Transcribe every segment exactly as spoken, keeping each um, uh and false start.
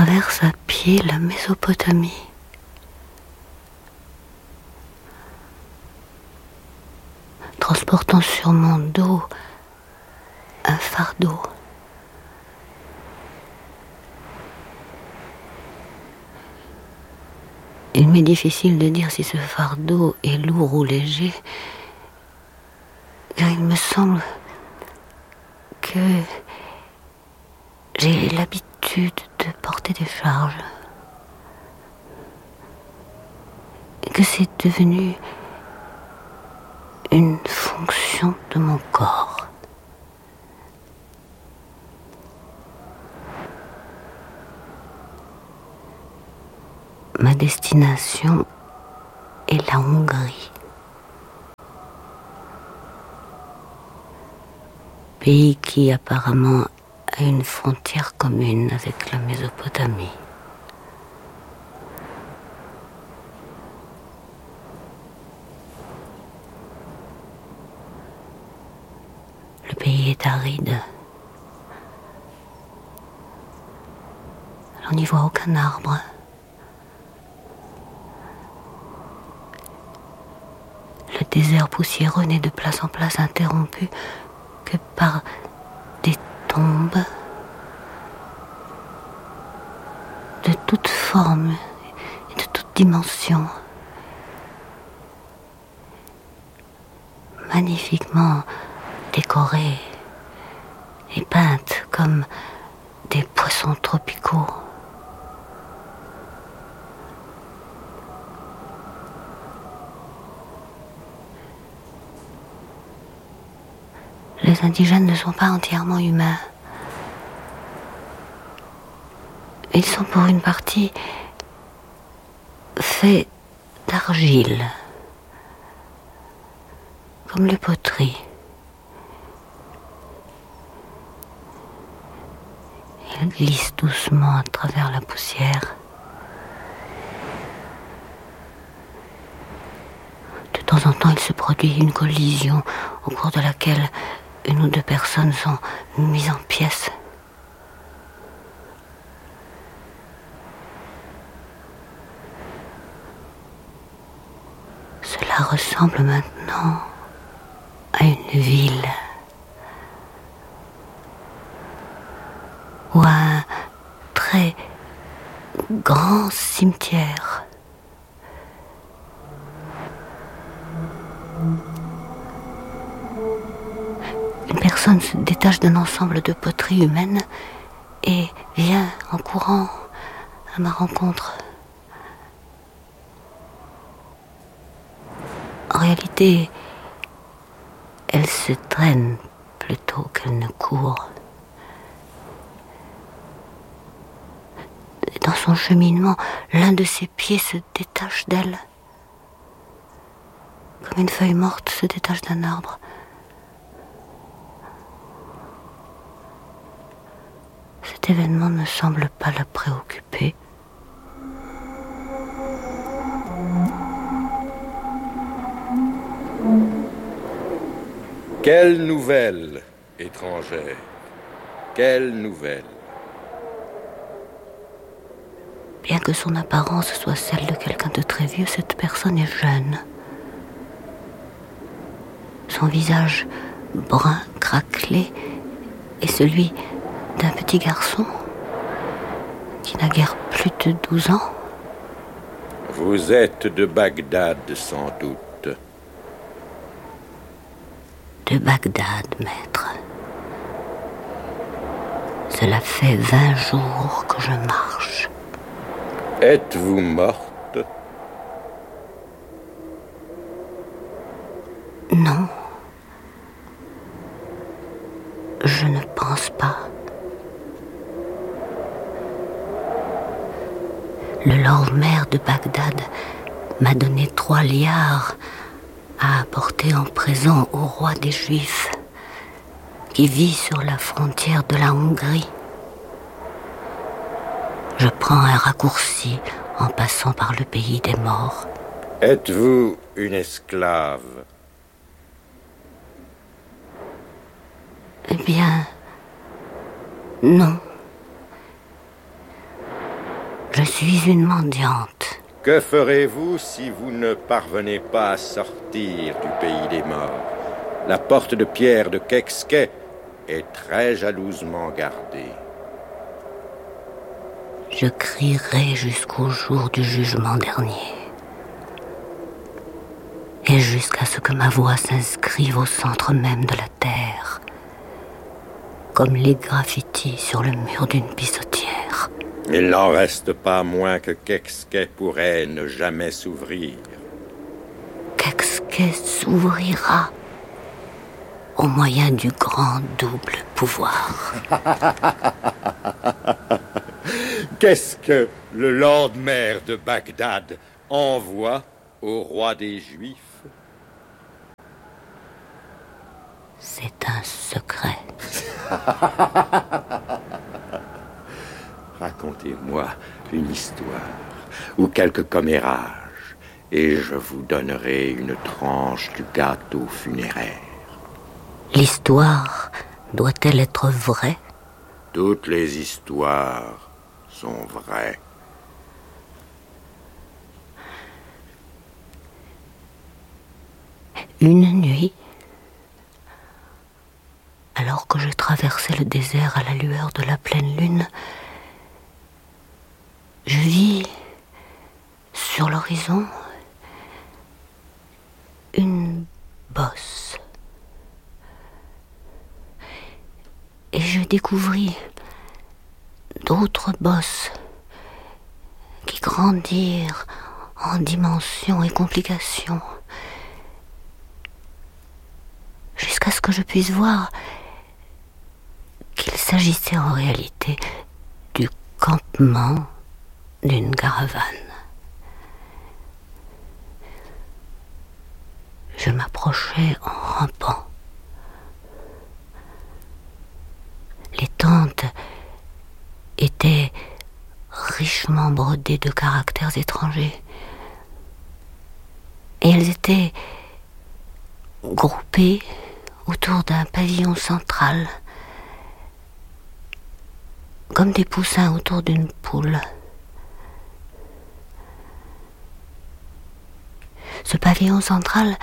traverse à pied la Mésopotamie. Transportant sur mon dos un fardeau. Il m'est difficile de dire si ce fardeau est lourd ou léger, car il me semble que j'ai l'habitude de porter des charges, et que c'est devenu une fonction de mon corps. Ma destination est la Hongrie. Pays qui apparemment a une frontière commune avec la Mésopotamie. Le pays est aride. On n'y voit aucun arbre. Le désert poussiéreux n'est de place en place interrompu que par des tombes de toutes formes et de toutes dimensions, magnifiquement décorées et peintes comme des poissons tropicaux. Les indigènes ne sont pas entièrement humains. Ils sont pour une partie faits d'argile, comme les poteries. Ils glissent doucement à travers la poussière. De temps en temps, il se produit une collision au cours de laquelle une ou deux personnes sont mises en pièces. Cela ressemble maintenant à une ville ou à un très grand cimetière. Une personne se détache d'un ensemble de poteries humaines et vient en courant à ma rencontre. En réalité, elle se traîne plutôt qu'elle ne court. Dans son cheminement, l'un de ses pieds se détache d'elle, comme une feuille morte se détache d'un arbre. Cet événement ne semble pas la préoccuper. Quelle nouvelle, étrangère? Quelle nouvelle? Bien que son apparence soit celle de quelqu'un de très vieux, cette personne est jeune. Son visage brun, craquelé, est celui d'un petit garçon qui n'a guère plus de douze ans. Vous êtes de Bagdad, sans doute. De Bagdad, maître. Cela fait vingt jours que je marche. Êtes-vous morte? Non. Je ne pense pas. Le Lord Maire de Bagdad m'a donné trois liards à apporter en présent au roi des Juifs, qui vit sur la frontière de la Hongrie. Je prends un raccourci en passant par le pays des morts. Êtes-vous une esclave? Eh bien, non. suis une mendiante. Que ferez-vous si vous ne parvenez pas à sortir du pays des morts? La porte de pierre de Kekske est très jalousement gardée. Je crierai jusqu'au jour du jugement dernier. Et jusqu'à ce que ma voix s'inscrive au centre même de la terre, comme les graffitis sur le mur d'une pissotière. Il n'en reste pas moins que Kekske pourrait ne jamais s'ouvrir. Kekske s'ouvrira au moyen du grand double pouvoir. Qu'est-ce que le Lord Maire de Bagdad envoie au roi des Juifs? C'est un secret. Racontez-moi une histoire ou quelque commérage, et je vous donnerai une tranche du gâteau funéraire. L'histoire doit-elle être vraie? Toutes les histoires sont vraies. Une nuit, alors que je traversais le désert à la lueur de la pleine lune, je vis sur l'horizon une bosse. Et je découvris d'autres bosses qui grandirent en dimensions et complications, jusqu'à ce que je puisse voir qu'il s'agissait en réalité du campement d'une caravane. Je m'approchais en rampant. Les tentes étaient richement brodées de caractères étrangers. Et elles étaient groupées autour d'un pavillon central, comme des poussins autour d'une poule. Ce pavillon central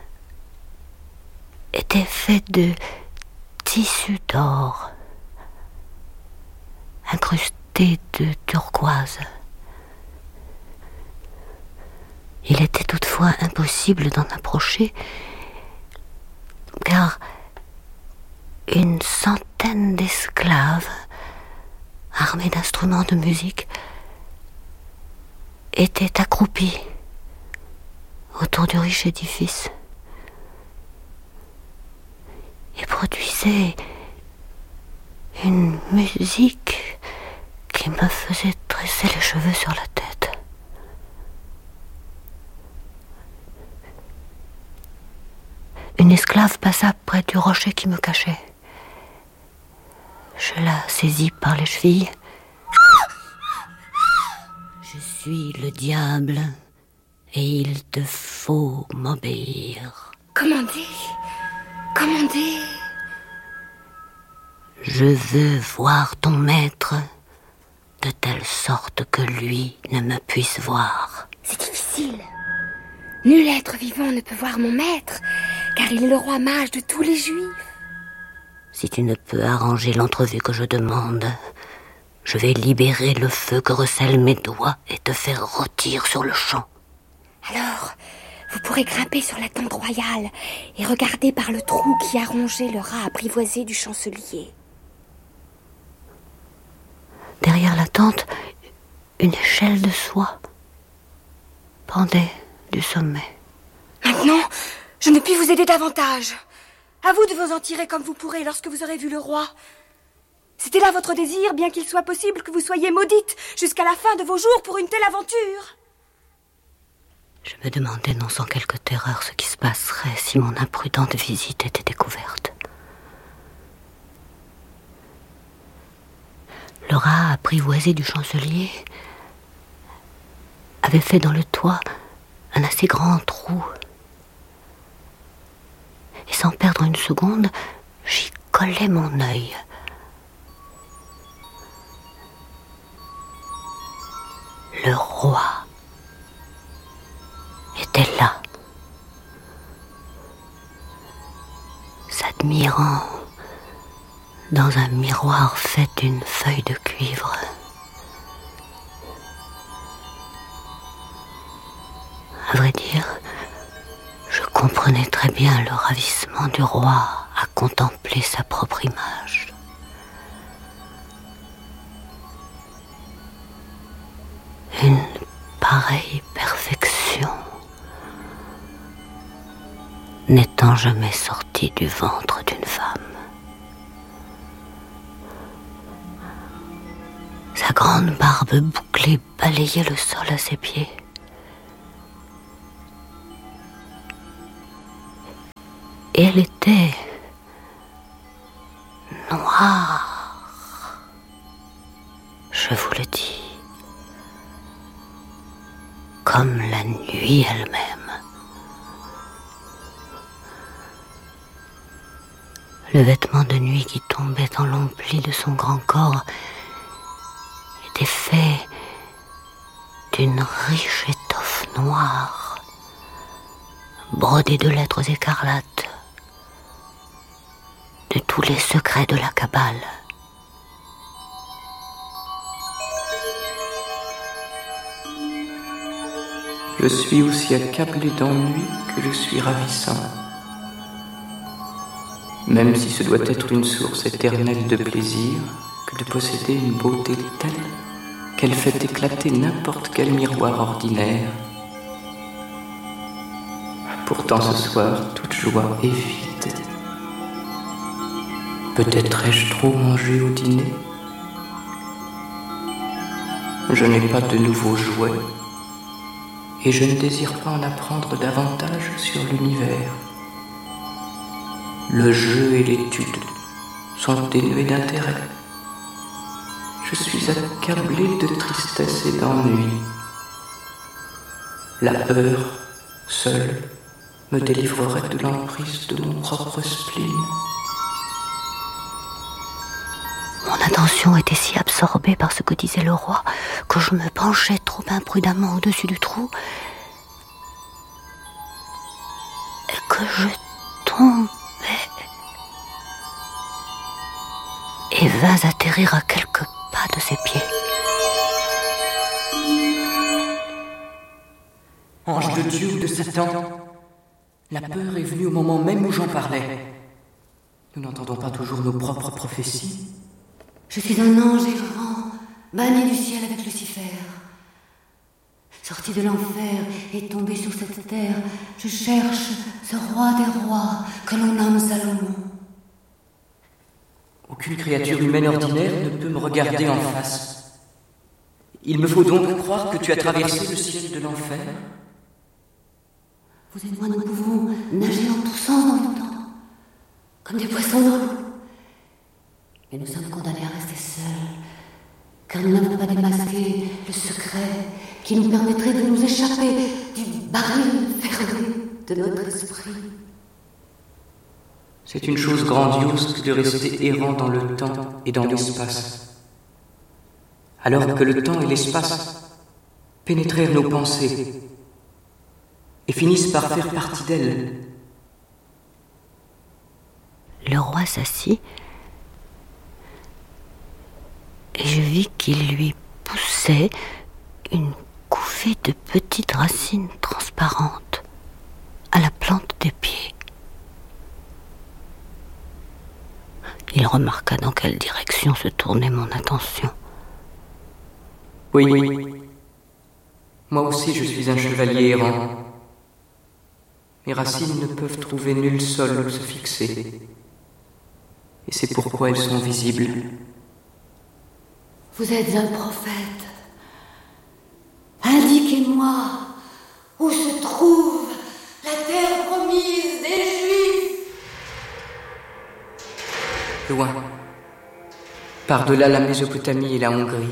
était fait de tissu d'or, incrusté de turquoise. Il était toutefois impossible d'en approcher, car une centaine d'esclaves, armés d'instruments de musique, étaient accroupis autour du riche édifice et produisaient une musique qui me faisait dresser les cheveux sur la tête. Une esclave passa près du rocher qui me cachait. Je la saisis par les chevilles. Je suis le diable et il te faut m'obéir. Commandez, commandez. Je veux voir ton maître de telle sorte que lui ne me puisse voir. C'est difficile. Nul être vivant ne peut voir mon maître, car il est le roi mage de tous les Juifs. Si tu ne peux arranger l'entrevue que je demande, je vais libérer le feu que recèlent mes doigts et te faire rôtir sur le champ. Alors, vous pourrez grimper sur la tente royale et regarder par le trou qui a rongé le rat apprivoisé du chancelier. Derrière la tente, une échelle de soie pendait du sommet. Maintenant, je ne puis vous aider davantage. À vous de vous en tirer comme vous pourrez lorsque vous aurez vu le roi. C'était là votre désir, bien qu'il soit possible que vous soyez maudite jusqu'à la fin de vos jours pour une telle aventure. Je me demandais non sans quelque terreur ce qui se passerait si mon imprudente visite était découverte. Le rat apprivoisé du chancelier avait fait dans le toit un assez grand trou. Et sans perdre une seconde, j'y collai mon œil. le roi était là, s'admirant dans un miroir fait d'une feuille de cuivre. À vrai dire, je comprenais très bien le ravissement du roi à contempler sa propre image. Une pareille perfection n'étant jamais sortie du ventre d'une femme. Sa grande barbe bouclée balayait le sol à ses pieds. Et elle était noire, je vous le dis, comme la nuit elle-même. Le vêtement de nuit qui tombait dans l'ompli de son grand corps était fait d'une riche étoffe noire, brodée de lettres écarlates, de tous les secrets de la Kabbale. Je suis aussi accablé d'ennui que je suis ravissant. Même si ce doit être une source éternelle de plaisir que de posséder une beauté telle qu'elle fait éclater n'importe quel miroir ordinaire. Pourtant ce soir, toute joie est vide. Peut-être ai-je trop mangé au dîner? Je n'ai pas de nouveaux jouets et je ne désire pas en apprendre davantage sur l'univers. Le jeu et l'étude sont dénués d'intérêt. Je suis accablé de tristesse et d'ennui. La peur, seule, me délivrerait de l'emprise de mon propre spleen. Mon attention était si absorbée par ce que disait le roi que je me penchais trop imprudemment au-dessus du trou et que je tombais et vins atterrir à quelques pas de ses pieds. Ange de Dieu ou de Satan, la peur est venue au moment même où j'en parlais. Nous n'entendons pas toujours nos propres prophéties. Je suis un ange errant, banni du ciel avec Lucifer. Sorti de l'enfer et tombé sur cette terre, je cherche ce roi des rois que l'on nomme Salomon. Aucune créature humaine ordinaire ne peut me regarder en face. Il me faut donc croire que tu as traversé le ciel de l'enfer. Vous et moi, nous pouvons nager en toussant dans le temps, comme des poissons dans l'eau. Mais nous sommes condamnés à rester seuls, car nous n'avons pas démasqué le secret qui nous permettrait de nous échapper du baril fermé de notre esprit. C'est une chose grandiose que de rester errant dans le temps et dans l'espace. Alors que le temps et l'espace pénétrèrent nos pensées et finissent par faire partie d'elles. Le roi s'assit et je vis qu'il lui poussait une couvée de petites racines transparentes à la plante des pieds. Il remarqua dans quelle direction se tournait mon attention. Oui, oui. Moi aussi je suis un chevalier errant. Mes racines ne peuvent trouver nul sol où se fixer. Et c'est pourquoi elles sont visibles. Vous êtes un prophète. Indiquez-moi où se trouve la terre promise des Juifs. Loin, par-delà la Mésopotamie et la Hongrie.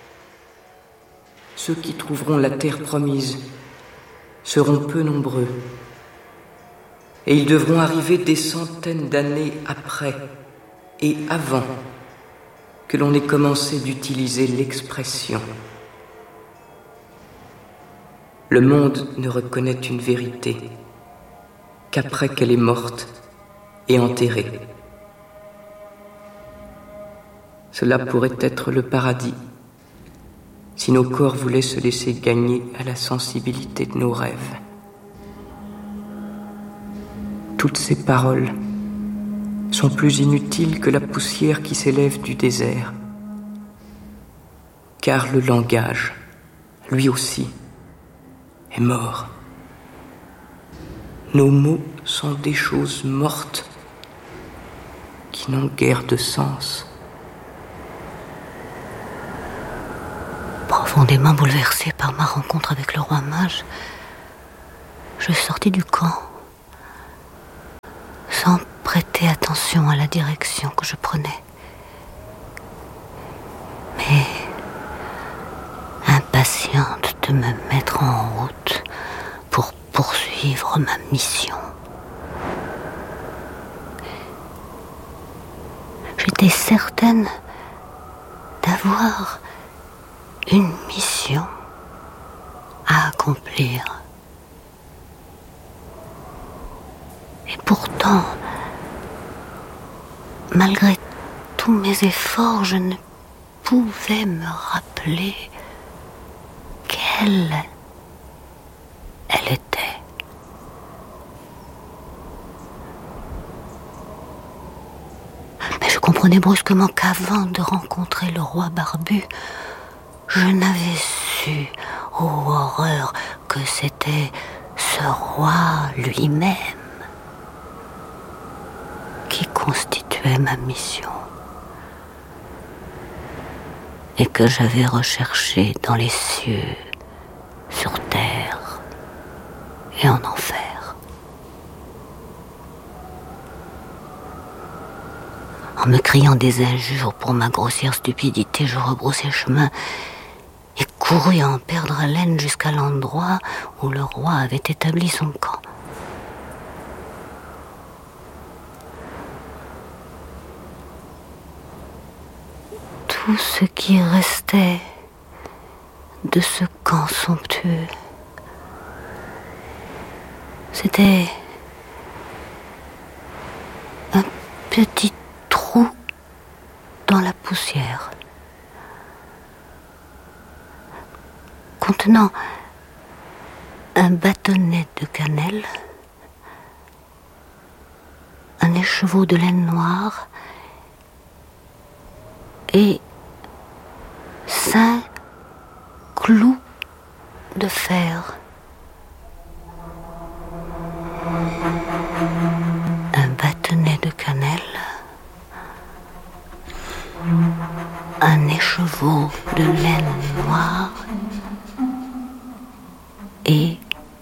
Ceux qui trouveront la terre promise seront peu nombreux. Et ils devront arriver des centaines d'années après et avant que l'on ait commencé d'utiliser l'expression. le monde ne reconnaît une vérité qu'après qu'elle est morte et enterrée. Cela pourrait être le paradis si nos corps voulaient se laisser gagner à la sensibilité de nos rêves. Toutes ces paroles sont plus inutiles que la poussière qui s'élève du désert, car le langage, lui aussi, est mort. Nos mots sont des choses mortes qui n'ont guère de sens. Profondément bouleversée par ma rencontre avec le roi mage, je sortis du camp sans prêter attention à la direction que je prenais. Mais impatiente de me mettre en route pour poursuivre ma mission. J'étais certaine d'avoir une mission à accomplir. Et pourtant, malgré tous mes efforts, je ne pouvais me rappeler quelle elle était. Mais je comprenais brusquement qu'avant de rencontrer le roi barbu, je n'avais su, ô horreur, que c'était ce roi lui-même qui constituait ma mission et que j'avais recherché dans les cieux, sur terre et en enfer. En me criant des injures pour ma grossière stupidité, je rebroussai chemin et courus à en perdre haleine jusqu'à l'endroit où le roi avait établi son camp. Tout ce qui restait de ce camp somptueux, c'était un petit trou dans la poussière, contenant un bâtonnet de cannelle, un écheveau de laine noire et cinq clous de fer. Un bâtonnet de cannelle, un écheveau de laine noire et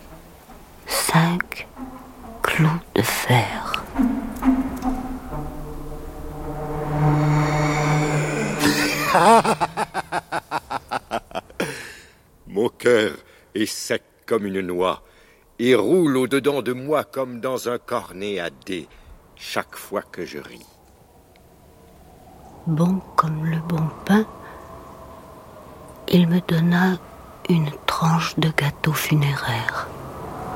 cinq clous de fer. Mon cœur est sec comme une noix et roule au-dedans de moi comme dans un cornet à dés chaque fois que je ris. Bon comme le bon pain, il me donna une tranche de gâteau funéraire.